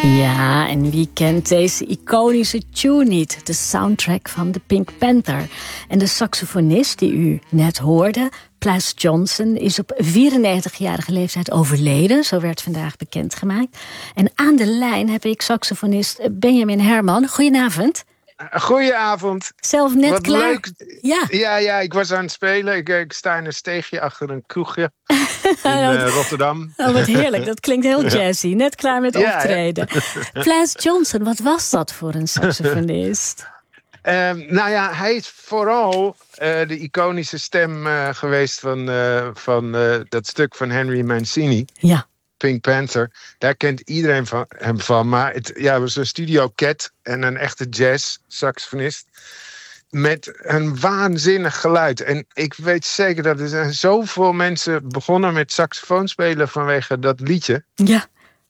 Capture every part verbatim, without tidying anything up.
Ja, en wie kent deze iconische tune niet? De soundtrack van de Pink Panther. En de saxofonist die u net hoorde, Plas Johnson, is op vierennegentigjarige leeftijd overleden. Zo werd vandaag bekendgemaakt. En aan de lijn heb ik saxofonist Benjamin Herman. Goedenavond. Goedenavond. Zelf net Wat klaar. Leuk. Ja. Ja, ja, ik was aan het spelen. Ik, ik sta in een steegje achter een kroegje in uh, Rotterdam. Oh, wat heerlijk. Dat klinkt heel jazzy. Net klaar met Ja, optreden. Ja. Plas Johnson, wat was dat voor een saxofonist? Uh, nou ja, hij is vooral uh, de iconische stem uh, geweest van, uh, van uh, dat stuk van Henry Mancini. Ja. Pink Panther. Daar kent iedereen van, hem van. Maar het ja, was een studio cat en een echte jazz-saxofonist. Met een waanzinnig geluid. En ik weet zeker dat er zijn zoveel mensen begonnen met saxofoon spelen vanwege dat liedje. Ja.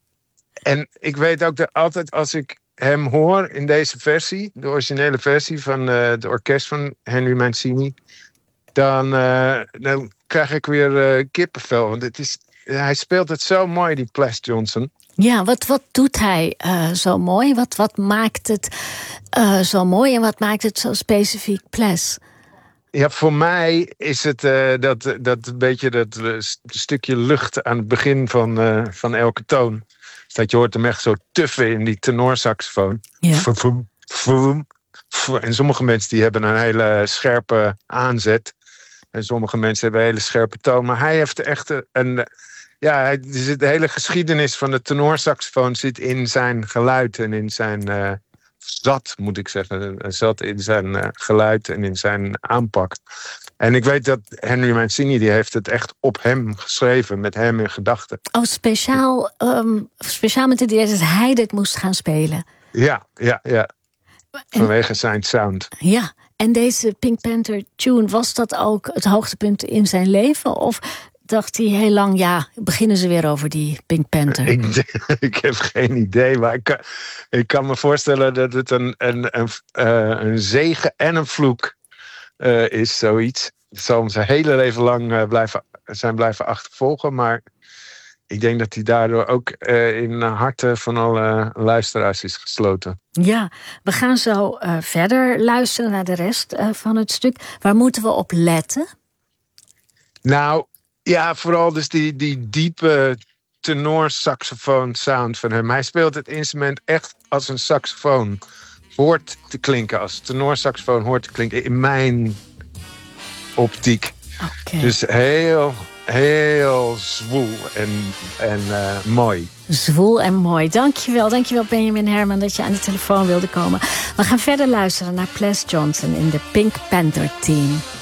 En ik weet ook dat altijd als ik hem hoor in deze versie, de originele versie van uh, het orkest van Henry Mancini, dan, uh, dan krijg ik weer uh, kippenvel. Want het is, hij speelt het zo mooi, die Plas Johnson. Ja, wat, wat doet hij uh, zo mooi? Wat, wat maakt het uh, zo mooi en wat maakt het zo specifiek Plas? Ja, voor mij is het uh, dat, dat een beetje dat uh, stukje lucht aan het begin van, uh, van elke toon. Dus dat je hoort hem echt zo tuffen in die tenorsaxofoon. Ja. Vroom, vroom, vroom. En sommige mensen die hebben een hele scherpe aanzet. En sommige mensen hebben een hele scherpe toon. Maar hij heeft echt een... Ja, hij, de hele geschiedenis van de tenorsaxofoon zit in zijn geluid en in zijn... Uh, zat, moet ik zeggen. Zat in zijn uh, geluid en in zijn aanpak. En ik weet dat Henry Mancini, die heeft het echt op hem geschreven, met hem in gedachten. Oh, speciaal, um, speciaal met het idee dat hij dit moest gaan spelen. Ja, ja, ja. Vanwege en, zijn sound. Ja, en deze Pink Panther tune, was dat ook het hoogtepunt in zijn leven? Of dacht hij heel lang, ja, beginnen ze weer over die Pink Panther? Ik, ik heb geen idee, maar ik kan, ik kan me voorstellen dat het een, een, een, uh, een zegen en een vloek uh, is, zoiets. Het zal hem zijn hele leven lang uh, blijven, zijn blijven achtervolgen, maar ik denk dat hij daardoor ook uh, in de harten van alle luisteraars is gesloten. Ja, we gaan zo uh, verder luisteren naar de rest uh, van het stuk. Waar moeten we op letten? Nou, ja, vooral dus die, die diepe tenorsaxofoon sound van hem. Hij speelt het instrument echt als een saxofoon hoort te klinken. Als tenorsaxofoon hoort te klinken in mijn optiek. Okay. Dus heel, heel zwoel en, en uh, mooi. Zwoel en mooi. Dankjewel, dankjewel Benjamin Herman dat je aan de telefoon wilde komen. We gaan verder luisteren naar Plas Johnson in de Pink Panther Team.